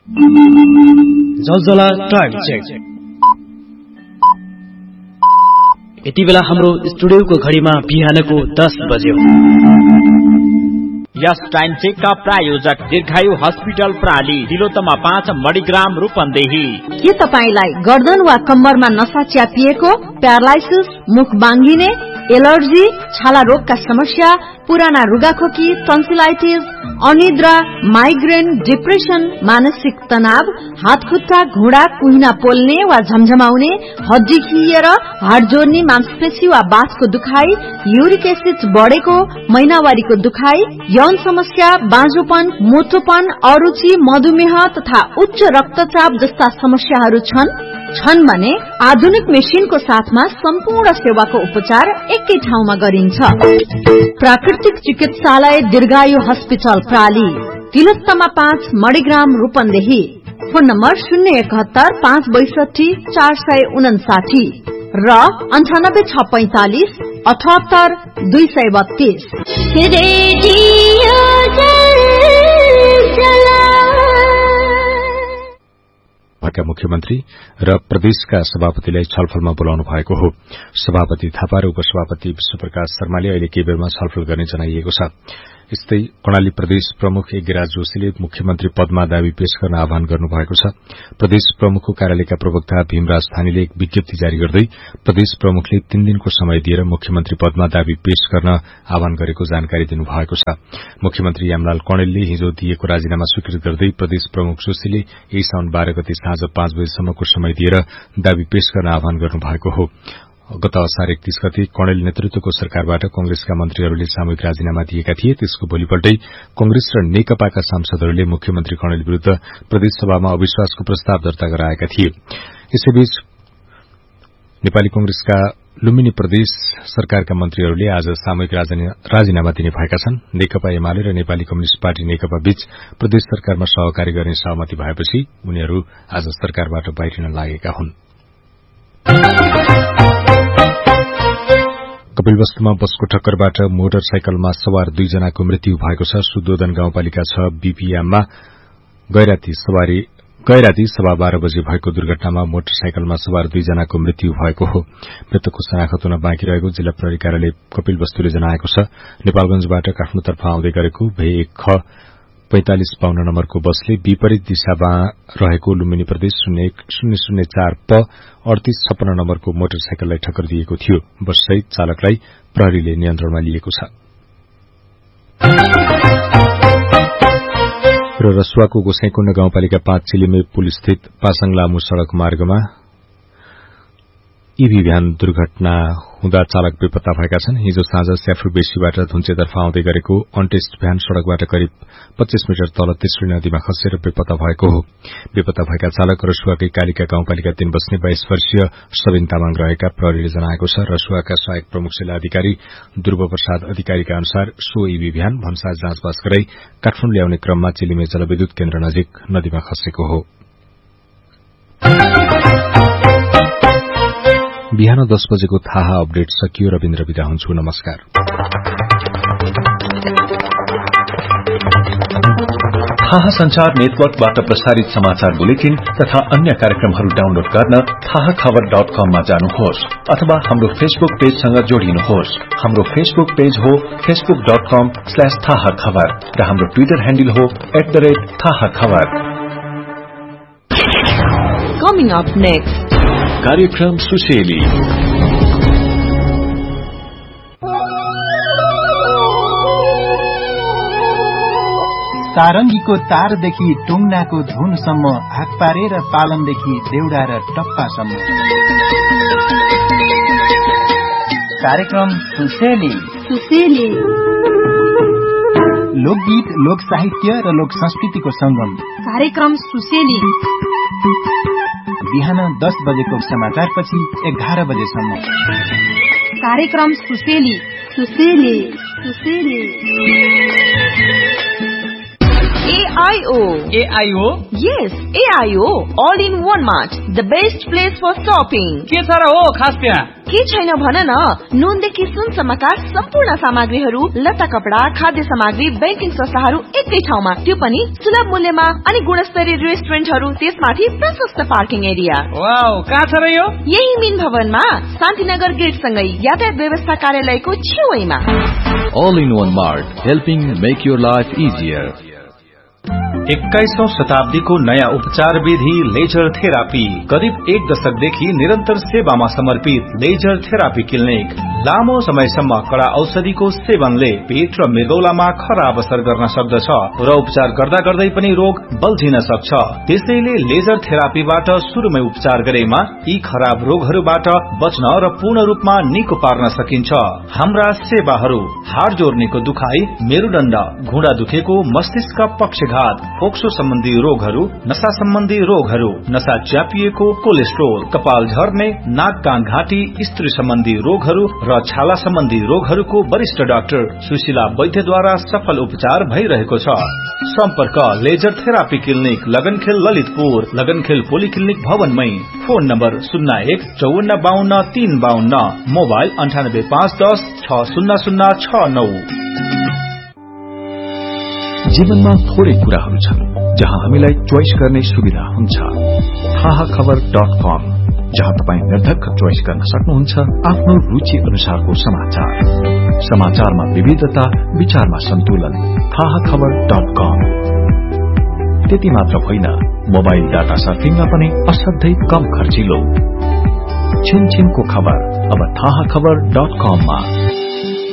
जलजला time check. यति बेला हाम्रो स्टुडियोको घडीमा बिहानको 10 बज्यो। यस टाइम चेकका प्रायोजक दीर्घायु हस्पिटल प्राली, तिलोत्तमा 5 मणिग्राम रूपन्देही। के तपाईलाई गर्दन वा कम्मरमा नसा च्यापिएको, प्यारालाइसिस, मुख बाङ्गिने, एलर्जी, छाला रोगका समस्या, पुराना रुगाखोकी, टन्सिलाइटिस, अनिद्रा, माइग्रेन, डिप्रेसन, मानसिक तनाव, हातखुट्टा, घुँडा, कुहिना पोल्ने वा झमझमाउने, हड्डी खिएर, हाड जोड्ने, मांसपेशी वा बाथको दुखाइ, युरिक एसिड बढेको, महिनावारीको दुखाइ, यौन समस्या, बाँझोपन, मोटोपन, अरुचि, मधुमेह तथा उच्च रक्तचाप जस्ता समस्याहरू छन् भने आधुनिक मेसिनको साथमा सम्पूर्ण सेवाको उपचार एकै ठाउँमा गरिन्छ। प्राकृतिक चिकित्सालय दीर्घायु hospital प्राली, Tilottama 5 Manigram Rupandehi. Phone number 071 562 459 र 98645 78 232। मुख्यमन्त्री र प्रदेशका सभापतिलाई छलफलमा बोलाउनु भएको हो। सभापति थापा र उपसभापति विश्वप्रकाश शर्माले अहिले केही बेरमा छलफल गर्ने जनाइएको छ। यस्तै कर्णाली प्रदेश प्रमुख यज्ञराज जोशीले मुख्यमन्त्री पदमा दावी पेश गर्न आह्वान गर्नुभएको छ। प्रदेश प्रमुखको कार्यालयका प्रवक्ता भीमराज थानीले एक विज्ञप्ति जारी गर्दै प्रदेश प्रमुखले 3 दिनको समय दिएर मुख्यमन्त्री पदमा दावी पेश गर्न आह्वान गरेको जानकारी दिनुभएको छ। मुख्यमन्त्री यामलाल कणेलले हिजो दिएको राजीनामा स्वीकृत गर्दै प्रदेश प्रमुख जोशीले यही साउन 12 गते साँझ 5 बजेसम्मको समय दिएर दावी पेश गर्न आह्वान गर्नुभएको हो। गत असार 31 गते कणेल नेतृत्वको सरकारबाट कंग्रेसका मन्त्रीहरूले सामूहिक राजीनामा दिएका थिए। त्यसको भोलिपल्टै कंग्रेस र नेकपाका सांसदहरूले मुख्यमन्त्री कणेल विरूद्ध प्रदेशसभामा अविश्वासको प्रस्ताव दर्ता गराएका थिए। यसैबीच नेपाली कंग्रेसका लुम्बिनी प्रदेश सरकारका मन्त्रीहरूले आज सामूहिक राजीनामा दिने भएका छन्। नेकपा एमाले र नेपाली कम्युनिष्ट पार्टी नेकपा बीच प्रदेश सरकारमा सहकारी गर्ने सहमति भएपछि उनीहरू आज सरकारबाट बाहिरिन लागेका हुन्। कपिलवस्तुमा बसको ठक्करबाट मोटरसाइकलमा सवार 2 जनाको मृत्यु भएको छ। सुदोधन गाउँपालिका 6 बीपीएममा गैराती सवा 12 बजे भएको दुर्घटनामा मोटरसाइकलमा सवार 2 जनाको मृत्यु भएको हो। मृतकको शनाखत हुन बाँकी रहेको जिल्ला प्रहरी कार्यालय कपिलवस्तुले जनाएको छ। नेपालगंजबाट काठमाडौँतर्फ आउँदै गरेको भे1 ख 4552 नम्बरको बसले विपरीत दिशामा रहेको लुम्बिनी प्रदेश 01004 प 3856 नम्बरको मोटरसाइकललाई ठक्कर दिएको थियो। बससहित चालकलाई प्रहरीले नियन्त्रणमा लिएको छ। र रसुवाको गोसाईकुण्ड गाउँपालिका 5 चिलिमे पुल स्थित पासाङ लामो सड़क मार्गमा ईभी भ्यान दुर्घटना हुँदा चालक बेपत्ता भएका छन्। हिजो साँझ स्याफ्रुबेसीबाट धुन्चेतर्फ आउँदै गरेको अनटेस्ट भ्यान सड़कबाट करिब 25 मिटर तल तेस्री नदीमा खसेर बेपत्ता भएको हो। बेपत्ता भएका चालक रसुवाकै कालिका गाउँपालिका 3 बस्ने 22 वर्षीय सबिन तामाङ रहेका प्रहरीले जनाएको छ। रसुवाका सहायक प्रमुख जिल्ला अधिकारी ध्रुव प्रसाद अधिकारीका अनुसार सो ईभी भ्यान भन्सार जाँचबास गराई काठमाडौँ ल्याउने क्रममा चिलिमे जलविद्युत केन्द्र नजिक नदीमा खसेको हो। बिहान 10 बजेको थाहा अपडेट सकियो। रविन्द्र बिदा हुन्छु। नमस्कार। थाहा संचार नेटवर्कबाट प्रसारित समाचार बुलेटिन तथा अन्य कार्यक्रमहरू डाउनलोड गर्न थाहाखबर.com मा जानुहोस् अथवा हाम्रो फेसबुक पेजसँग जोडिनुहोस्। हाम्रो फेसबुक पेज हो facebook.com/थाहाखबर र हाम्रो ट्विटर ह्यान्डल हो @थाहाखबर। Coming up next, कार्यक्रम सुसेली। सारंगीको तारदेखि टुङ्नाको धुनसम्म, हात पारेर पालनदेखि देउडा र टप्पासम्म। कार्यक्रम सुसेली। लोकगीत, लोक साहित्य र लोक संस्कृतिको संगम। कार्यक्रम सुसेली बिहान 10 बजेको समाचारपछि 11 बजेसम्म। कार्यक्रम सुसेली। AIO. AIO? Yes, AIO. All in one mart. The best place for shopping. के छ र हो खास त्यहाँ? के छैन भन न, नुनदेखि सुनसम्मका सम्पूर्ण सामग्रीहरू, लत्ता कपडा, खाद्य सामग्री, बैंकिङ संस्थाहरू एकै ठाउँमा, त्यो पनि सुलभ मूल्यमा, अनि गुणस्तरीय रेस्टुरेन्टहरू, त्यसमाथि प्रशस्त पार्किङ एरिया। वाउ, कहाँ छ र यो? यही मिन भवनमा शान्तिनगर गेट सँगै यातायात व्यवस्था कार्यालयको छेउमा। All in one mart, helping make your life easier. 21औं शताब्दीको नयाँ उपचार विधि लेजर थेरापी। करिब 1 दशकदेखि निरन्तर सेवामा समर्पित लेजर थेरापी क्लिनिक। लामो समयसम्म कडा औषधिको सेवनले पेट र मृगौलामा खराब असर गर्न सक्दछ र उपचार गर्दा गर्दै पनि रोग बल्झिन सक्छ। त्यसैले लेजर थेरापीबाट सुरुमै उपचार गरेमा यी खराब रोगहरूबाट बच्न र पूर्ण रूपमा निको पार्न सकिन्छ। हाम्रा सेवाहरू हाड जोड्नेको दुखाई, मेरुदण्ड, घुँडा दुखेको, मस्तिष्क पक्षघात, फोक्सो सम्बन्धी रोगहरू, नशा सम्बन्धी रोगहरू, नशा च्यापिएको, कोलेस्ट्रोल, कपाल झर्ने, नाक कान घाँटी, स्त्री सम्बन्धी रोगहरू र छाला सम्बन्धी रोगहरूको वरिष्ठ डाक्टर सुशीला वैद्यद्वारा सफल उपचार भइरहेको छ। सम्पर्क laser therapy clinic, लगनखेल Lalitpur, लगनखेल polyclinic भवनमै। Phone number 015452 mobile 9851 60069। जीवनमा थोरै कुराहरू छन् जहाँ हामीलाई चोइस गर्ने सुविधा हुन्छ। थाहाखबर.com, जहाँ तपाईँ निर्धक्क चोइस गर्न सक्नुहुन्छ आफ्नो रुचि अनुसारको समाचार। समाचारमा विविधता, विचारमा सन्तुलन। थाहाखबर.com। त्यति मात्र होइन, मोबाइल डाटा सर्फिङमा पनि असाध्यै कम खर्चिलो। छिनछिनको खबर अब थाहाखबर.com मा।